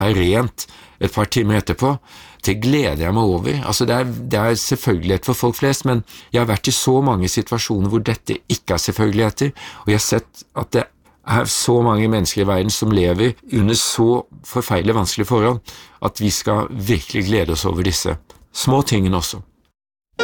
er rent et par timer etterpå, det gleder jeg meg over. Altså det er selvfølgelighet for folk flest, men jeg har vært i så mange situasjoner hvor dette ikke er selvfølgeligheter, og jeg har sett at det er så mange mennesker i verden som lever under så forferdelig vanskelige forhold, at vi skal virkelig glede oss over disse små tingene også.